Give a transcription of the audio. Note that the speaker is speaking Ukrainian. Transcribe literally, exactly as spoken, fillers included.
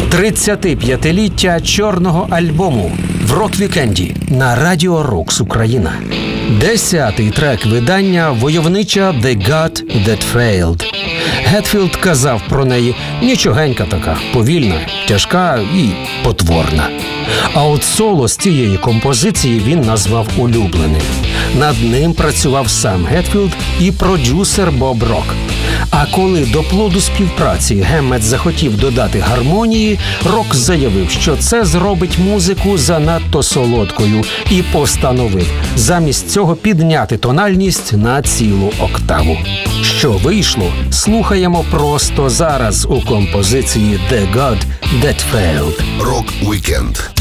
тридцятип'ятиліття чорного альбому в рок-вікенді на Радіо Рокс Україна. Десятий трек видання войовнича «The God That Failed». Гетфілд казав про неї: нічогенька така, повільна, тяжка і потворна. А от соло з цієї композиції він назвав улюбленим. Над ним працював сам Гетфілд і продюсер Боб Рок. А коли до плоду співпраці Геммет захотів додати гармонії, Рок заявив, що це зробить музику занадто солодкою, і постановив замість цього підняти тональність на цілу октаву. Що вийшло, слухаємо просто зараз у композиції «The God That Failed». Рок-вікенд